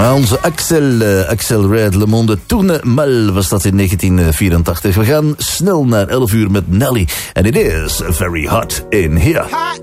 Onze Axel Red, Le Monde Tourne Mal was dat in 1984. We gaan snel naar 11 uur met Nelly. En it is very hot in here. Hot